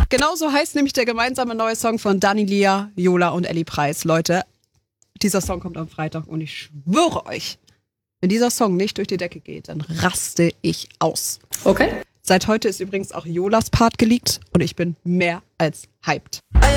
genauso heißt nämlich der gemeinsame neue Song von Dani Lia, Yola und Ellie Preis. Leute, dieser Song kommt am Freitag und ich schwöre euch, wenn dieser Song nicht durch die Decke geht, dann raste ich aus. Okay. Seit heute ist übrigens auch Yolas Part geleakt und ich bin mehr als hyped.